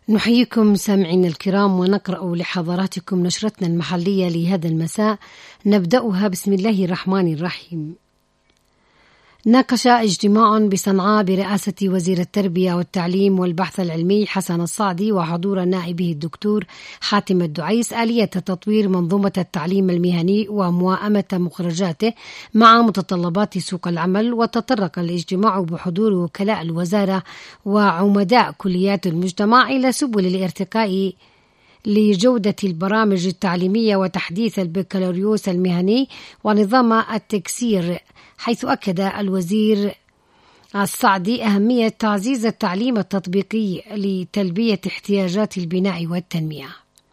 نحييكم سامعينا الكرام ونقرأ لحضراتكم نشرتنا المحلية لهذا المساء. نبدأها بسم الله الرحمن الرحيم. ناقش اجتماع بصنعاء برئاسة وزير التربية والتعليم والبحث العلمي حسن الصعدي وحضور نائبه الدكتور حاتم الدعيس آلية تطوير منظومة التعليم المهني ومواءمة مخرجاته مع متطلبات سوق العمل. وتطرق الاجتماع بحضور وكلاء الوزارة وعمداء كليات المجتمع إلى سبل الارتقاء لجودة البرامج التعليمية وتحديث البكالوريوس المهني ونظام التكسير، حيث أكد الوزير الصعدي أهمية تعزيز التعليم التطبيقي لتلبية احتياجات البناء والتنمية.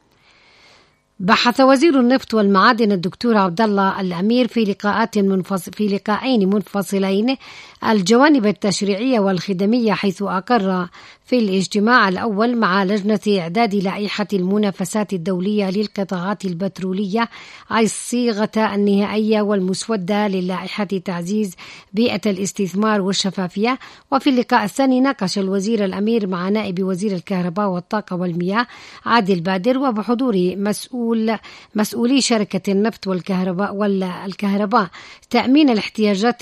بحث وزير النفط والمعادن الدكتور عبد الله الأمير في لقاءين منفصلين الجوانب التشريعية والخدمية، حيث أقر في الاجتماع الأول مع لجنة إعداد لائحة المنافسات الدولية للقطاعات البترولية الصيغة النهائية والمسودة للائحة تعزيز بيئة الاستثمار والشفافية. وفي اللقاء الثاني ناقش الوزير الأمير مع نائب وزير الكهرباء والطاقة والمياه عادل بادر وبحضور مسؤولي شركة النفط والكهرباء تأمين الاحتياجات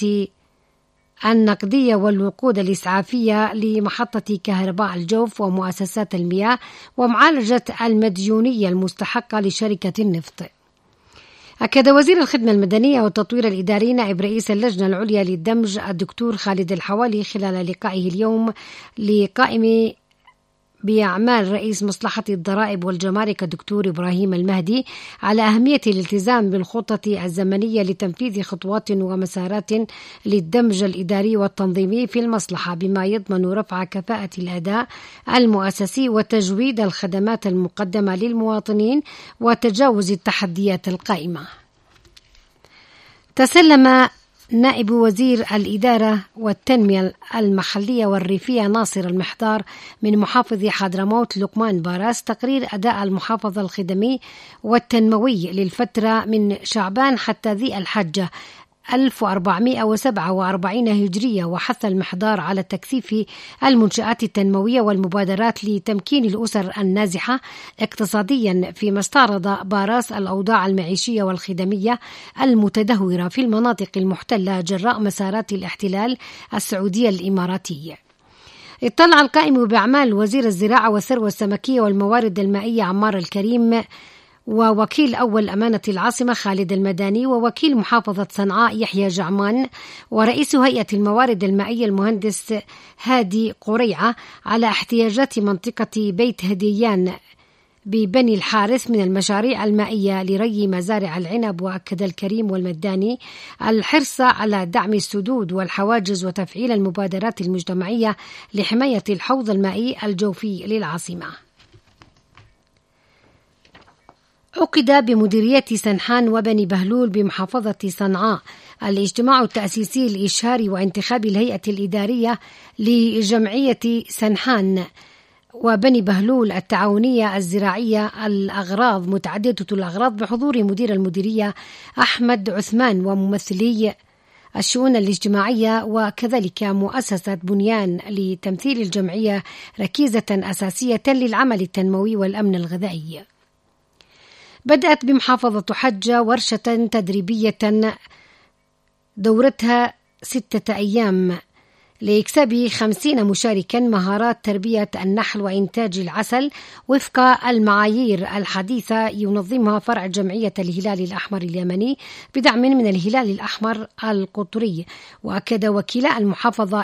النقدية والوقود الإسعافية لمحطة كهرباء الجوف ومؤسسات المياه ومعالجة المديونية المستحقة لشركة النفط. أكد وزير الخدمة المدنية والتطوير الإداري نائب رئيس اللجنة العليا للدمج الدكتور خالد الحوالي خلال لقائه اليوم لقائم بأعمال رئيس مصلحة الضرائب والجمارك الدكتور إبراهيم المهدي على أهمية الالتزام بالخطة الزمنية لتنفيذ خطوات ومسارات للدمج الإداري والتنظيمي في المصلحة، بما يضمن رفع كفاءة الأداء المؤسسي وتجويد الخدمات المقدمة للمواطنين وتجاوز التحديات القائمة. تسلم نائب وزير الإدارة والتنمية المحلية والريفية ناصر المحضار من محافظ حضرموت لقمان باراس تقرير أداء المحافظة الخدمي والتنموي للفترة من شعبان حتى ذي الحجة 1447 هجرية، وحث المحضار على تكثيف المنشآت التنموية والمبادرات لتمكين الأسر النازحة اقتصاديا، فيما استعرض باراس الأوضاع المعيشية والخدمية المتدهورة في المناطق المحتلة جراء مسارات الاحتلال السعودية الإماراتية. اطلع القائم بأعمال وزير الزراعة والثروة السمكية والموارد المائية عمار الكريم ووكيل أول أمانة العاصمة خالد المداني ووكيل محافظة صنعاء يحيى جعمان ورئيس هيئة الموارد المائية المهندس هادي قريعة على احتياجات منطقة بيت هديان ببني الحارث من المشاريع المائية لري مزارع العنب. وأكد الكريم والمداني الحرص على دعم السدود والحواجز وتفعيل المبادرات المجتمعية لحماية الحوض المائي الجوفي للعاصمة. عقد بمديرية سنحان وبني بهلول بمحافظة صنعاء الاجتماع التأسيسي لإشهار وانتخاب الهيئة الإدارية لجمعية سنحان وبني بهلول التعاونية الزراعية الأغراض متعددة الأغراض بحضور مدير المديرية أحمد عثمان وممثلي الشؤون الاجتماعية، وكذلك مؤسسة بنيان لتمثيل الجمعية ركيزة أساسية للعمل التنموي والأمن الغذائي. بدأت بمحافظة حجة ورشة تدريبية دورتها 6 أيام لإكساب 50 مشاركا مهارات تربية النحل وإنتاج العسل وفق المعايير الحديثة ينظمها فرع جمعية الهلال الأحمر اليمني بدعم من الهلال الأحمر القطري. وأكد وكيل المحافظة